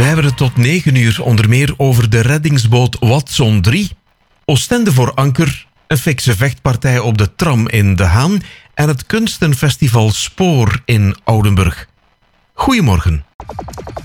We hebben het tot 9 uur onder meer over de reddingsboot Watson 3, Oostende voor anker, een fikse vechtpartij op de tram in De Haan en het kunstenfestival Spoor in Oudenburg. Goedemorgen.